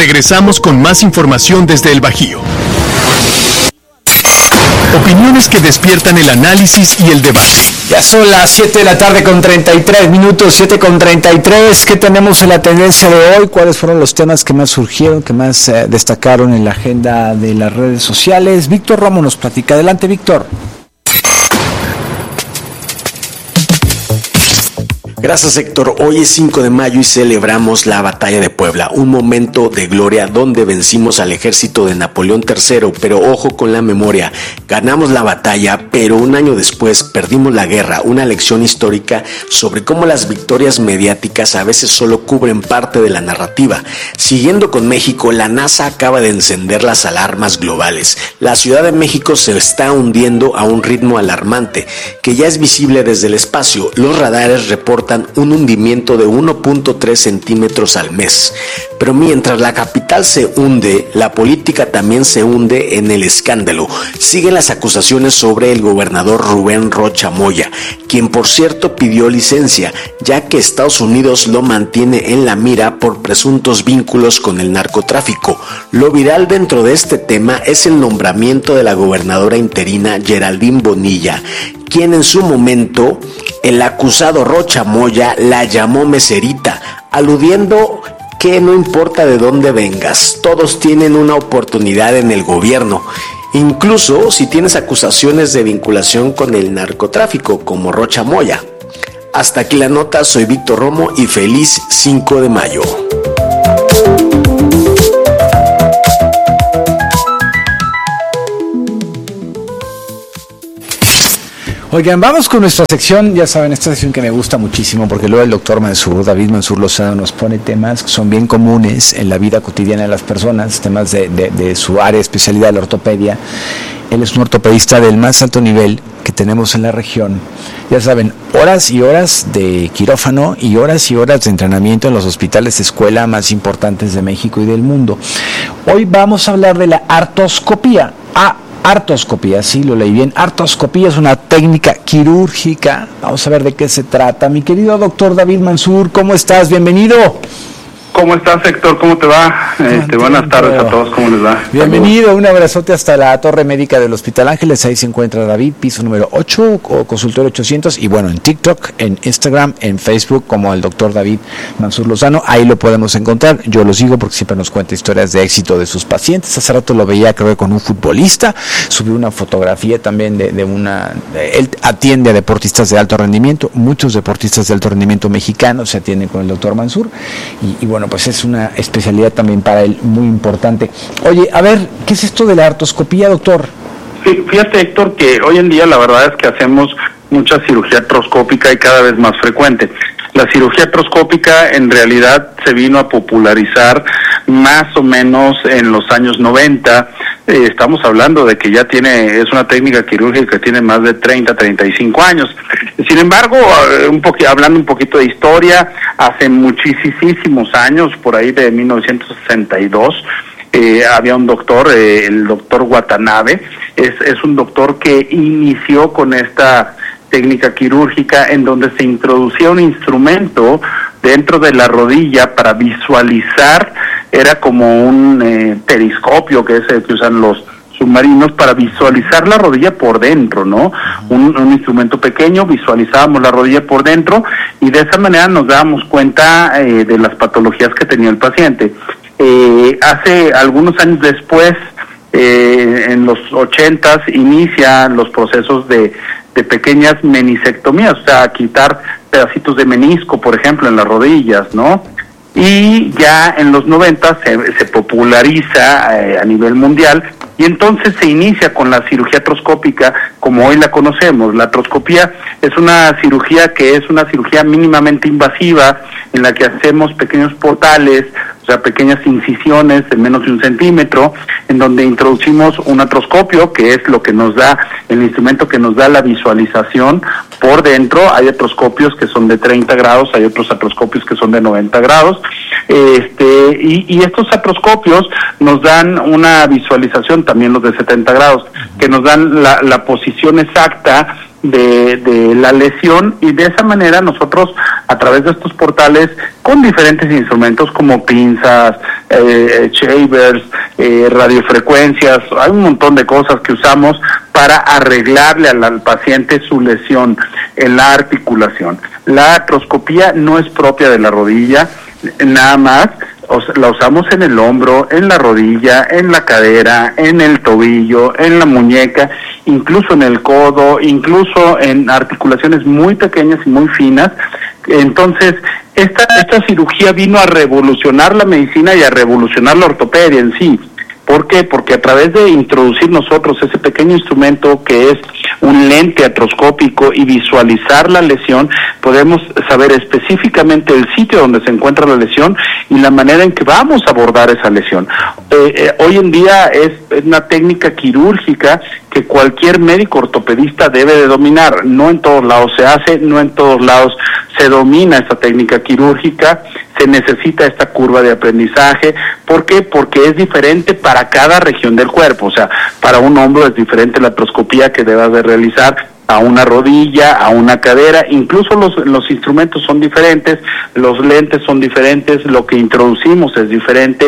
Regresamos con más información desde el Bajío. Opiniones que despiertan el análisis y el debate. Ya son las 7 de la tarde con 33 minutos, 7:33. ¿Qué tenemos en la tendencia de hoy? ¿Cuáles fueron los temas que más surgieron, que más destacaron en la agenda de las redes sociales? Víctor Romo nos platica. Adelante, Víctor. Gracias, Héctor. Hoy es 5 de mayo y celebramos la Batalla de Puebla, un momento de gloria donde vencimos al ejército de Napoleón III, pero ojo con la memoria. Ganamos la batalla, pero un año después perdimos la guerra, una lección histórica sobre cómo las victorias mediáticas a veces solo cubren parte de la narrativa. Siguiendo con México, la NASA acaba de encender las alarmas globales. La Ciudad de México se está hundiendo a un ritmo alarmante, que ya es visible desde el espacio. Los radares reportan un hundimiento de 1.3 centímetros al mes. Pero mientras la capital se hunde, la política también se hunde en el escándalo. Siguen las acusaciones sobre el gobernador Rubén Rocha Moya, quien por cierto pidió licencia, ya que Estados Unidos lo mantiene en la mira por presuntos vínculos con el narcotráfico. Lo viral dentro de este tema es el nombramiento de la gobernadora interina Geraldine Bonilla, quien en su momento el acusado Rocha Moya la llamó meserita, aludiendo que no importa de dónde vengas, todos tienen una oportunidad en el gobierno, incluso si tienes acusaciones de vinculación con el narcotráfico como Rocha Moya. Hasta aquí la nota, soy Víctor Romo y feliz 5 de mayo. Oigan, vamos con nuestra sección, ya saben, esta sección que me gusta muchísimo porque luego el doctor Mansur, David Mansur Lozano, nos pone temas que son bien comunes en la vida cotidiana de las personas, temas de su área de especialidad, la ortopedia. Él es un ortopedista del más alto nivel que tenemos en la región. Ya saben, horas y horas de quirófano y horas de entrenamiento en los hospitales de escuela más importantes de México y del mundo. Hoy vamos a hablar de la artroscopía. Artroscopía, sí, lo leí bien. Artroscopía es una técnica quirúrgica. Vamos a ver de qué se trata. Mi querido doctor David Mansur, ¿cómo estás? Bienvenido. ¿Cómo estás, Héctor? ¿Cómo te va? Buenas tardes a todos, ¿cómo les va? Bienvenido, un abrazote hasta la Torre Médica del Hospital Ángeles, ahí se encuentra David, piso número 8, o consultorio 800, y bueno, en TikTok, en Instagram, en Facebook, como el doctor David Mansur Lozano, ahí lo podemos encontrar. Yo lo sigo porque siempre nos cuenta historias de éxito de sus pacientes. Hace rato lo veía, creo que con un futbolista, subió una fotografía también él atiende a deportistas de alto rendimiento, muchos deportistas de alto rendimiento mexicanos se atienden con el doctor Mansur, y bueno, pues es una especialidad también para él muy importante. Oye, a ver, ¿qué es esto de la artroscopía, doctor? Sí, fíjate, Héctor, que hoy en día la verdad es que hacemos mucha cirugía artroscópica y cada vez más frecuente. La cirugía artroscópica en realidad se vino a popularizar más o menos en los años 90. Estamos hablando de que ya es una técnica quirúrgica que tiene más de 35 años. Sin embargo, hablando un poquito de historia, hace muchísimos años, por ahí de 1962, había un doctor, el doctor Watanabe, es un doctor que inició con esta técnica quirúrgica en donde se introducía un instrumento dentro de la rodilla para visualizar, era como un periscopio que es el que usan los submarinos para visualizar la rodilla por dentro, ¿no? Un instrumento pequeño, visualizábamos la rodilla por dentro y de esa manera nos dábamos cuenta de las patologías que tenía el paciente. Hace algunos años después, en los 80s, inician los procesos de pequeñas menisectomías, o sea, quitar pedacitos de menisco, por ejemplo, en las rodillas, ¿no? Y ya en los 90 se populariza a nivel mundial y entonces se inicia con la cirugía artroscópica como hoy la conocemos. La artroscopía es una cirugía que es una cirugía mínimamente invasiva en la que hacemos pequeños portales, o sea, pequeñas incisiones de menos de 1 centímetro, en donde introducimos un artroscopio, que es lo que nos da, el instrumento que nos da la visualización por dentro. Hay artroscopios que son de 30 grados, hay otros artroscopios que son de 90 grados, y estos artroscopios nos dan una visualización, también los de 70 grados, que nos dan la posición exacta de la lesión, y de esa manera nosotros a través de estos portales con diferentes instrumentos como pinzas, shavers, radiofrecuencias, hay un montón de cosas que usamos para arreglarle al paciente su lesión en la articulación. La artroscopía no es propia de la rodilla, nada más la usamos en el hombro, en la rodilla, en la cadera, en el tobillo, en la muñeca, incluso en el codo, incluso en articulaciones muy pequeñas y muy finas. Entonces, esta cirugía vino a revolucionar la medicina y a revolucionar la ortopedia en sí. ¿Por qué? Porque a través de introducir nosotros ese pequeño instrumento que es un lente artroscópico y visualizar la lesión, podemos saber específicamente el sitio donde se encuentra la lesión y la manera en que vamos a abordar esa lesión. Hoy en día es una técnica quirúrgica que cualquier médico ortopedista debe de dominar. No en todos lados se hace, no en todos lados se domina esta técnica quirúrgica, se necesita esta curva de aprendizaje. ¿Por qué? Porque es diferente para cada región del cuerpo. O sea, para un hombro es diferente la artroscopía que debas de realizar a una rodilla, a una cadera, incluso los instrumentos son diferentes, los lentes son diferentes, lo que introducimos es diferente,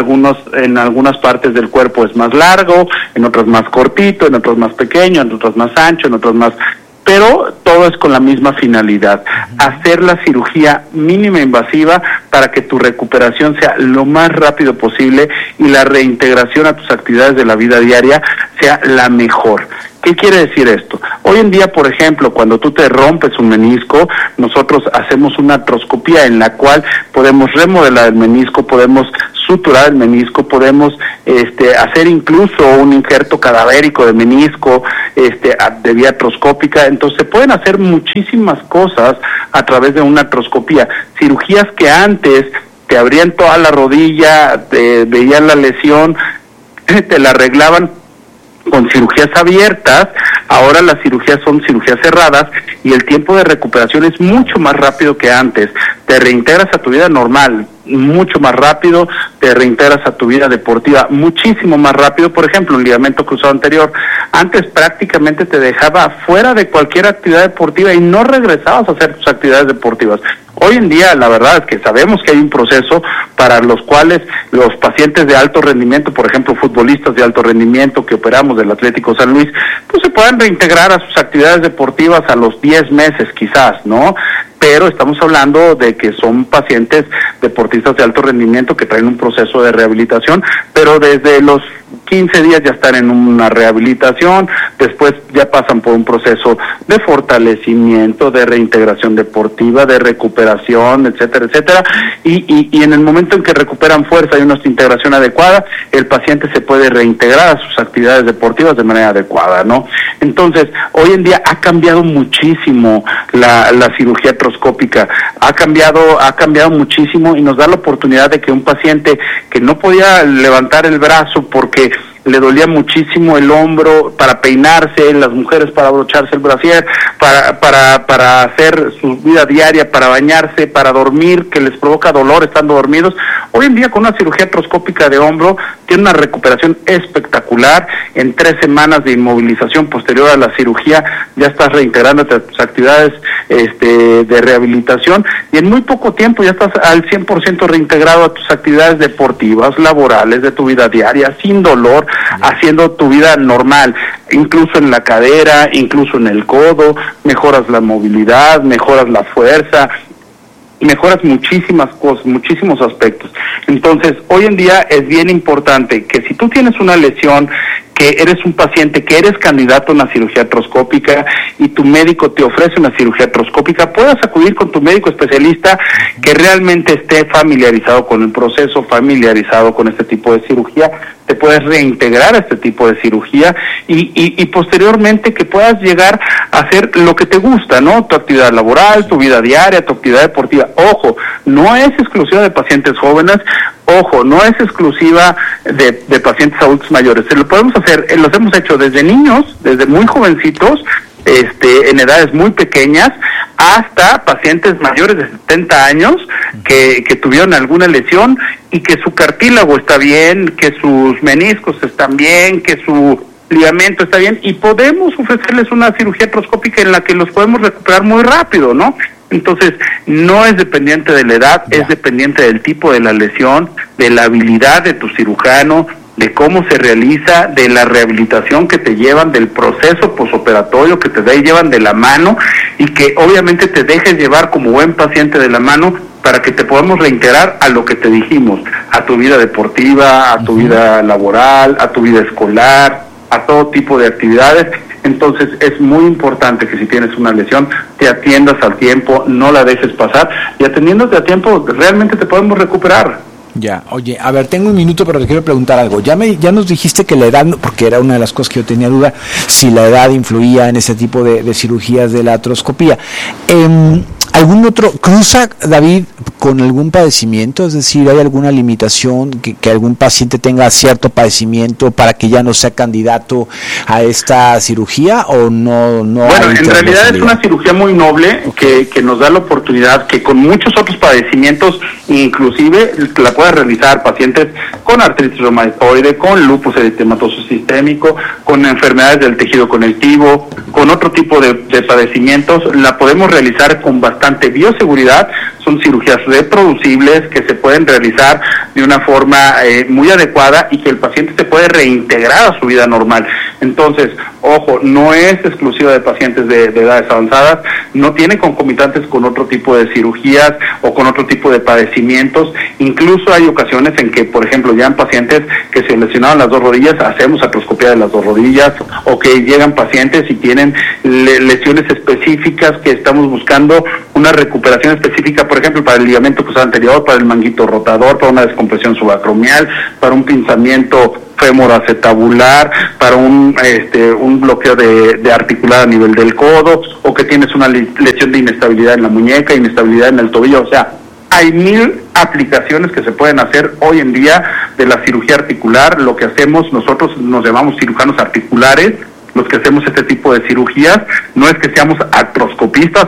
en algunas partes del cuerpo es más largo, en otras más cortito, en otras más pequeño, en otras más ancho, en otras más... Pero todo es con la misma finalidad, hacer la cirugía mínima invasiva para que tu recuperación sea lo más rápido posible y la reintegración a tus actividades de la vida diaria sea la mejor. ¿Qué quiere decir esto? Hoy en día, por ejemplo, cuando tú te rompes un menisco, nosotros hacemos una artroscopía en la cual podemos remodelar el menisco, podemos suturar el menisco, podemos hacer incluso un injerto cadavérico de menisco de vía artroscópica. Entonces se pueden hacer muchísimas cosas a través de una artroscopía. Cirugías que antes te abrían toda la rodilla, te veían la lesión, te la arreglaban con cirugías abiertas, ahora las cirugías son cirugías cerradas y el tiempo de recuperación es mucho más rápido que antes. Te reintegras a tu vida normal mucho más rápido, te reintegras a tu vida deportiva muchísimo más rápido. Por ejemplo, un ligamento cruzado anterior, antes prácticamente te dejaba fuera de cualquier actividad deportiva y no regresabas a hacer tus actividades deportivas. Hoy en día, la verdad es que sabemos que hay un proceso para los cuales los pacientes de alto rendimiento, por ejemplo, futbolistas de alto rendimiento que operamos del Atlético San Luis, pues se puedan reintegrar a sus actividades deportivas a los 10 meses quizás, ¿no? Pero estamos hablando de que son pacientes deportistas de alto rendimiento que traen un proceso de rehabilitación, pero desde los 15 días ya están en una rehabilitación, después ya pasan por un proceso de fortalecimiento, de reintegración deportiva, de recuperación, etcétera, etcétera, y en el momento en que recuperan fuerza y una integración adecuada, el paciente se puede reintegrar a sus actividades deportivas de manera adecuada, ¿no? Entonces, hoy en día ha cambiado muchísimo la cirugía artroscópica, ha cambiado muchísimo y nos da la oportunidad de que un paciente que no podía levantar el brazo porque le dolía muchísimo el hombro para peinarse, las mujeres para abrocharse el brasier, para hacer su vida diaria, para bañarse, para dormir, que les provoca dolor estando dormidos. Hoy en día con una cirugía artroscópica de hombro tiene una recuperación espectacular. En 3 semanas de inmovilización posterior a la cirugía ya estás reintegrándote a tus actividades de rehabilitación y en muy poco tiempo ya estás al 100% reintegrado a tus actividades deportivas, laborales, de tu vida diaria, sin dolor, haciendo tu vida normal, incluso en la cadera, incluso en el codo, mejoras la movilidad, mejoras la fuerza, mejoras muchísimas cosas, muchísimos aspectos. Entonces, hoy en día es bien importante que si tú tienes una lesión, que eres un paciente, que eres candidato a una cirugía artroscópica y tu médico te ofrece una cirugía artroscópica, puedas acudir con tu médico especialista que realmente esté familiarizado con el proceso, familiarizado con este tipo de cirugía, te puedes reintegrar a este tipo de cirugía y posteriormente que puedas llegar a hacer lo que te gusta, ¿no? Tu actividad laboral, tu vida diaria, tu actividad deportiva. Ojo, no es exclusiva de pacientes jóvenes, ojo, no es exclusiva de pacientes adultos mayores. Se lo podemos hacer, los hemos hecho desde niños, desde muy jovencitos, en edades muy pequeñas, hasta pacientes mayores de 70 años que tuvieron alguna lesión y que su cartílago está bien, que sus meniscos están bien, que su ligamento está bien, y podemos ofrecerles una cirugía artroscópica en la que los podemos recuperar muy rápido, ¿no? Entonces, no es dependiente de la edad, es dependiente del tipo de la lesión, de la habilidad de tu cirujano, de cómo se realiza, de la rehabilitación que te llevan, del proceso posoperatorio que te llevan de la mano, y que obviamente te dejes llevar como buen paciente de la mano para que te podamos reintegrar a lo que te dijimos, a tu vida deportiva, a tu vida laboral, a tu vida escolar, a todo tipo de actividades. Entonces es muy importante que si tienes una lesión te atiendas al tiempo, no la dejes pasar, y atendiéndote a tiempo realmente te podemos recuperar. Ya, oye, a ver, tengo un minuto, pero te quiero preguntar algo. Ya nos dijiste que la edad, porque era una de las cosas que yo tenía duda, si la edad influía en ese tipo de cirugías de la artroscopía. ¿Algún otro cruza, David, con algún padecimiento? Es decir, ¿hay alguna limitación que algún paciente tenga cierto padecimiento para que ya no sea candidato a esta cirugía, o no? Bueno, en realidad es una cirugía muy noble, okay, que nos da la oportunidad que con muchos otros padecimientos, inclusive la pueda realizar pacientes con artritis reumatoide, con lupus eritematoso sistémico, con enfermedades del tejido conectivo, con otro tipo de padecimientos. La podemos realizar con bastante bioseguridad. Son cirugías reproducibles que se pueden realizar de una forma muy adecuada, y que el paciente se puede reintegrar a su vida normal. Entonces, ojo, no es exclusiva de pacientes de edades avanzadas, no tiene concomitantes con otro tipo de cirugías o con otro tipo de padecimientos. Incluso hay ocasiones en que, por ejemplo, ya en pacientes que se lesionaron las dos rodillas, hacemos artroscopía de las dos rodillas, o que llegan pacientes y tienen lesiones específicas que estamos buscando una recuperación específica, por ejemplo, para el ligamento cruzado anterior, para el manguito rotador, para una descompresión subacromial, para un pinzamiento femoroacetabular, para un bloqueo de articular a nivel del codo, o que tienes una lesión de inestabilidad en la muñeca, inestabilidad en el tobillo. O sea, hay 1000 aplicaciones que se pueden hacer hoy en día de la cirugía articular. Lo que hacemos, nosotros nos llamamos cirujanos articulares, los que hacemos este tipo de cirugías. No es que seamos artroscopistas,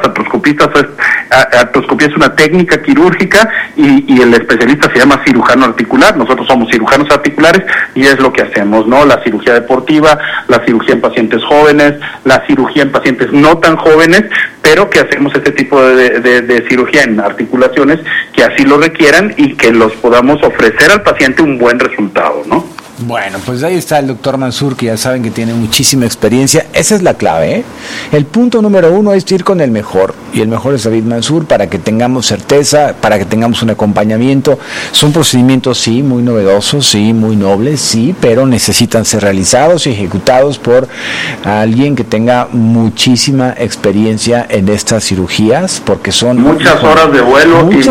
artroscopía es una técnica quirúrgica, y el especialista se llama cirujano articular. Nosotros somos cirujanos articulares, y es lo que hacemos, ¿no? La cirugía deportiva, la cirugía en pacientes jóvenes, la cirugía en pacientes no tan jóvenes, pero que hacemos este tipo de cirugía en articulaciones que así lo requieran, y que los podamos ofrecer al paciente un buen resultado, ¿no? Bueno, pues ahí está el doctor Mansur, que ya saben que tiene muchísima experiencia. Esa es la clave, ¿eh? El punto número 1 es ir con el mejor, y el mejor es David Mansur, para que tengamos certeza, para que tengamos un acompañamiento. Son procedimientos, sí, muy novedosos, sí, muy nobles, sí, pero necesitan ser realizados y ejecutados por alguien que tenga muchísima experiencia en estas cirugías, porque son muchas horas de vuelo y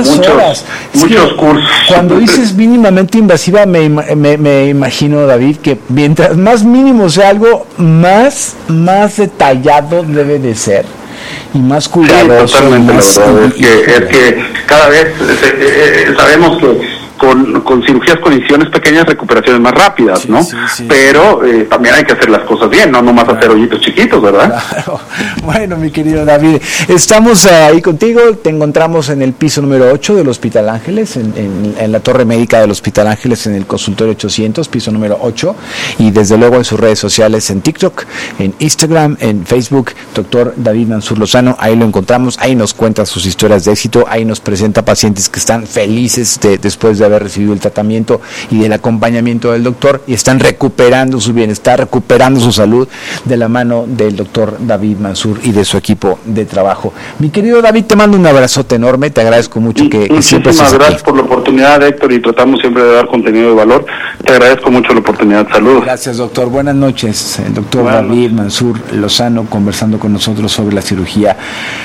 muchos cursos. Cuando dices mínimamente invasiva, me imagino, David, que mientras más mínimo sea algo, más detallado debe de ser, y más cuidadoso. Sí, totalmente, más, la verdad es que cada vez sabemos que con cirugías con incisiones pequeñas, recuperaciones más rápidas, sí, ¿no? Sí, pero también hay que hacer las cosas bien, no nomás hacer hoyitos chiquitos, ¿verdad? Claro. Bueno, mi querido David, estamos ahí contigo. Te encontramos en el piso número 8 del Hospital Ángeles, en la torre médica del Hospital Ángeles, en el consultorio 800, piso número 8, y desde luego en sus redes sociales, en TikTok, en Instagram, en Facebook, doctor David Mansur Lozano. Ahí lo encontramos, ahí nos cuenta sus historias de éxito, ahí nos presenta pacientes que están felices después de haber recibido el tratamiento y del acompañamiento del doctor, y están recuperando su bienestar, recuperando su salud, de la mano del doctor David Mansur y de su equipo de trabajo. Mi querido David, te mando un abrazote enorme, te agradezco mucho que siempre estés aquí. Muchísimas gracias por la oportunidad, Héctor, y tratamos siempre de dar contenido de valor. Te agradezco mucho la oportunidad. Saludos. Gracias, doctor. Buenas noches. El doctor David Mansur Lozano, conversando con nosotros sobre la cirugía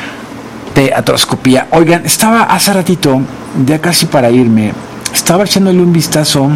de artroscopía. Oigan, estaba hace ratito, ya casi para irme, estaba echándole un vistazo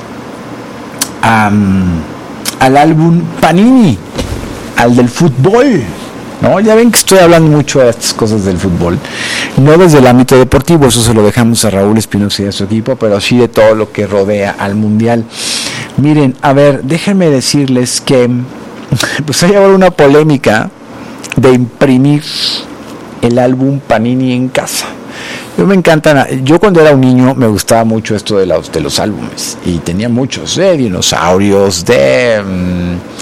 al álbum Panini, al del fútbol, ¿no? Ya ven que estoy hablando mucho de estas cosas del fútbol, no desde el ámbito deportivo, eso se lo dejamos a Raúl Espinosa y a su equipo, pero sí de todo lo que rodea al Mundial. Miren, a ver, déjenme decirles que pues hay ahora una polémica de imprimir el álbum Panini en casa. Me encantan. Yo cuando era un niño me gustaba mucho esto de los álbumes, y tenía muchos, de dinosaurios, de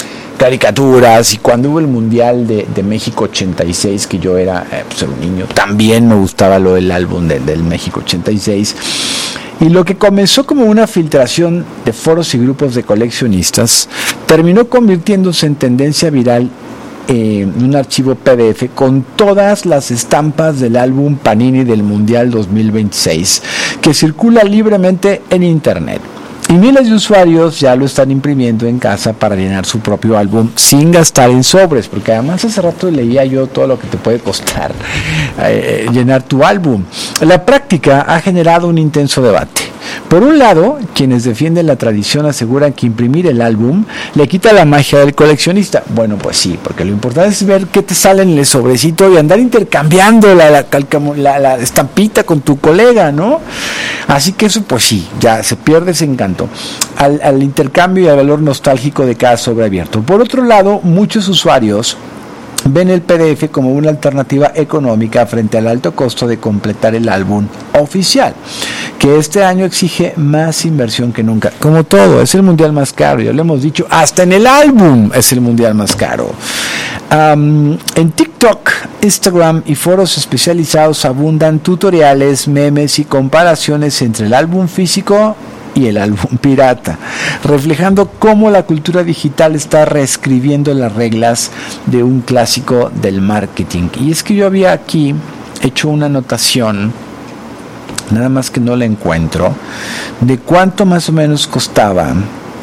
caricaturas, y cuando hubo el Mundial de México 86, que yo era pues un niño, también me gustaba lo del álbum del México 86. Y lo que comenzó como una filtración de foros y grupos de coleccionistas terminó convirtiéndose en tendencia viral en un archivo PDF con todas las estampas del álbum Panini del Mundial 2026, que circula libremente en internet. Y miles de usuarios ya lo están imprimiendo en casa para llenar su propio álbum sin gastar en sobres, porque además hace rato leía yo todo lo que te puede costar llenar tu álbum. La práctica ha generado un intenso debate. Por un lado, quienes defienden la tradición aseguran que imprimir el álbum le quita la magia del coleccionista. Bueno, pues sí, porque lo importante es ver qué te sale en el sobrecito y andar intercambiando la estampita con tu colega, ¿no? Así que eso, pues sí, ya se pierde ese encanto al intercambio y al valor nostálgico de cada sobre abierto. Por otro lado, muchos usuarios ven el PDF como una alternativa económica frente al alto costo de completar el álbum oficial, que este año exige más inversión que nunca. Como todo, es el mundial más caro, ya lo hemos dicho, hasta en el álbum es el mundial más caro. En TikTok, Instagram y foros especializados abundan tutoriales, memes y comparaciones entre el álbum físico y el álbum pirata, reflejando cómo la cultura digital está reescribiendo las reglas de un clásico del marketing. Y es que yo había aquí hecho una anotación, nada más que no la encuentro, de cuánto más o menos costaba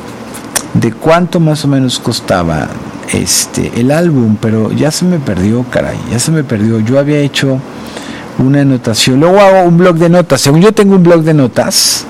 el álbum, pero ya se me perdió, caray, yo había hecho una anotación, luego hago un blog de notas, según yo tengo un blog de notas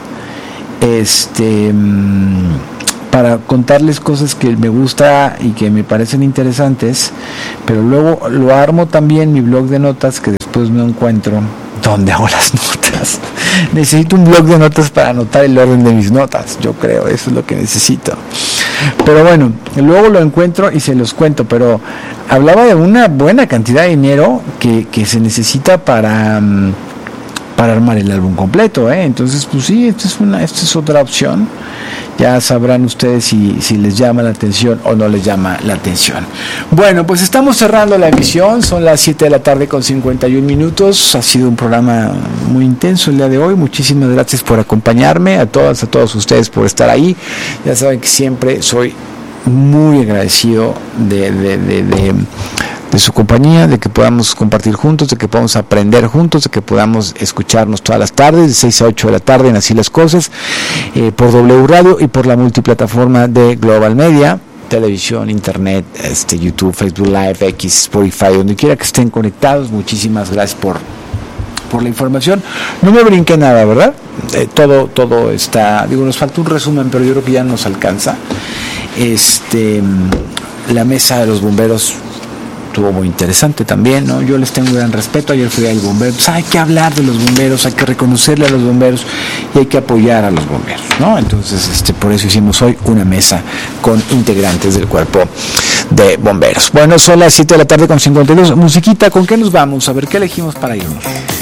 para contarles cosas que me gusta y que me parecen interesantes, pero luego lo armo también mi blog de notas, que después no encuentro dónde hago las notas. Necesito un blog de notas para anotar el orden de mis notas, yo creo, eso es lo que necesito. Pero bueno, luego lo encuentro y se los cuento, pero hablaba de una buena cantidad de dinero que se necesita para armar el álbum completo, entonces pues sí, esta es otra opción. Ya sabrán ustedes si les llama la atención o no les llama la atención. Bueno, pues estamos cerrando la emisión, son las 7 de la tarde con 51 minutos. Ha sido un programa muy intenso el día de hoy. Muchísimas gracias por acompañarme, a todos ustedes por estar ahí. Ya saben que siempre soy muy agradecido de su compañía, de que podamos compartir juntos, de que podamos aprender juntos, de que podamos escucharnos todas las tardes, de 6 a 8 de la tarde en Así las Cosas, por W Radio y por la multiplataforma de Global Media, televisión, internet, YouTube, Facebook Live, X, Spotify, donde quiera que estén conectados. Muchísimas gracias por la información. No me brinqué nada, ¿verdad? Todo está, nos falta un resumen, pero yo creo que ya nos alcanza. La mesa de los bomberos estuvo muy interesante también, ¿no? Yo les tengo un gran respeto. Ayer fui al bombero, pues hay que hablar de los bomberos, hay que reconocerle a los bomberos y hay que apoyar a los bomberos, ¿no? Entonces, por eso hicimos hoy una mesa con integrantes del cuerpo de bomberos. Bueno, son las 7 de la tarde con 52. Musiquita, ¿con qué nos vamos? A ver, ¿qué elegimos para irnos?